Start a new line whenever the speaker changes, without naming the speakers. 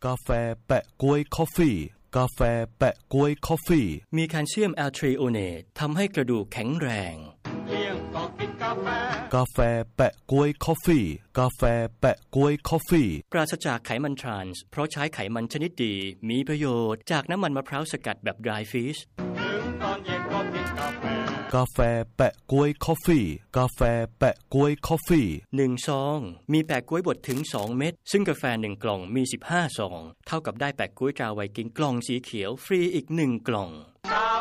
กาแฟแปะก๊วยคอฟฟี่กาแฟแปะก๊วยคอฟฟี่
มีแคลเซียมแอลทริโอเนตทำให้กระดูกแข็งแรง
กาแฟแปะก๊วยคอฟฟี่กาแฟแปะก๊วยคอฟฟี่
ปราศจากไขมันทรานส์เพราะใช้ไขมันชนิดดีมีประโยชน์จากน้ำมันมะพร้าวสกัดแบบ dry fish
กาแฟแปะก๊วยคอฟฟี่กาแฟแปะก๊วยคอฟฟี่
1 ซองมีแปะก๊วยบดถึง2เม็ดซึ่งกาแฟ1กล่องมี15ซองเท่ากับได้แปะก๊วยกาไวกิ้งกล่องสีเขียวฟรีอีก1กล่อง